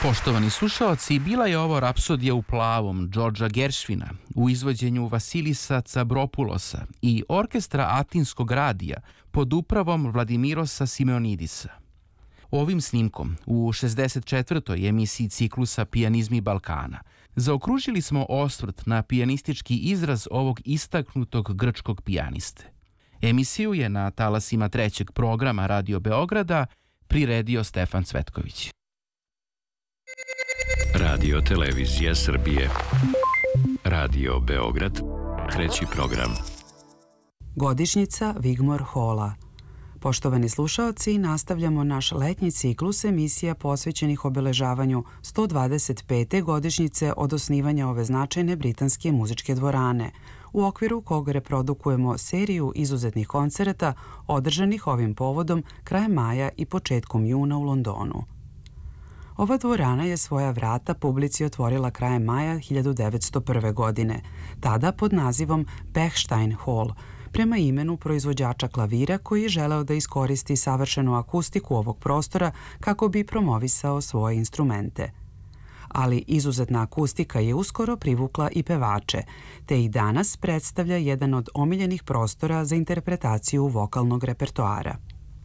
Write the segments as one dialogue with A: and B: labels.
A: Poštovani slušaoci, bila je ovo Rapsodija u plavom Đorđa Geršvina u izvođenju Vasilisa Cabropulosa i orkestra Atinskog radija pod upravom Vladimirosa Simeonidisa. Ovim snimkom u 64. emisiji ciklusa Pijanizmi Balkana zaokružili smo osvrt na pijanistički izraz ovog istaknutog grčkog pijaniste. Emisiju je na talasima trećeg programa Radio Beograda priredio Stefan Cvetković.
B: Radio Televizija Srbije. Radio Beograd. Treći program.
C: Godišnjica Vigmor Hola. Poštovani slušaoci, nastavljamo naš letnji ciklus emisija posvećenih obeležavanju 125. godišnjice od osnivanja ove značajne britanske muzičke dvorane, u okviru kog reprodukujemo seriju izuzetnih koncerata održanih ovim povodom krajem maja i početkom juna u Londonu. Ova dvorana je svoja vrata publici otvorila krajem maja 1901. godine, tada pod nazivom Bechstein Hall, prema imenu proizvođača klavira koji je želeo da iskoristi savršenu akustiku ovog prostora kako bi promovisao svoje instrumente. Ali izuzetna akustika je uskoro privukla i pevače, te i danas predstavlja jedan od omiljenih prostora za interpretaciju vokalnog repertoara.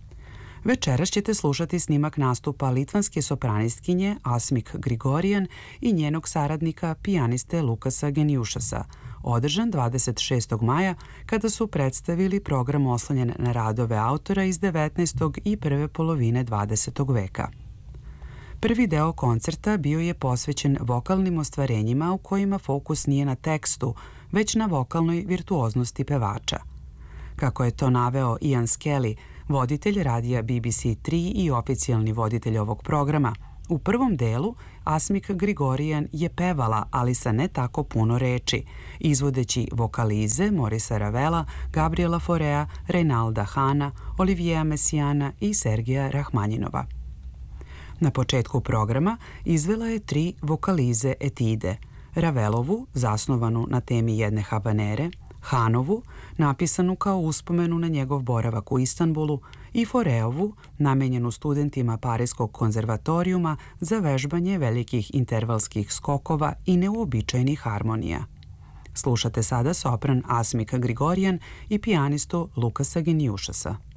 C: Večeras ćete slušati snimak nastupa litvanske sopranistkinje Asmik Grigorian i njenog saradnika pijaniste Lukasa Genjušasa, održan 26. maja kada su predstavili program oslonjen na radove autora iz 19. i prve polovine 20. veka. Prvi deo koncerta bio je posvećen vokalnim ostvarenjima u kojima fokus nije na tekstu, već na vokalnoj virtuoznosti pevača. Kako je to naveo Ian Skelly, voditelj radija BBC3 i oficijalni voditelj ovog programa, u prvom delu Asmik Grigorian je pevala, ali sa ne tako puno reči, izvodeći vokalize Morisa Ravela, Gabriela Faurea, Reinalda Hana, Olivieja Messiana i Sergeja Rahmanjinova. Na početku programa izvela je 3 vokalize etide, Ravelovu, zasnovanu na temi jedne habanere, Hanovu, napisanu kao uspomenu na njegov boravak u Istanbulu, i Faureovu, namenjenu studentima Parijskog konzervatorijuma za vežbanje velikih intervalskih skokova i neuobičajenih harmonija. Slušate sada sopran Asmika Grigorian i pijanistu Lukasa Genjušasa.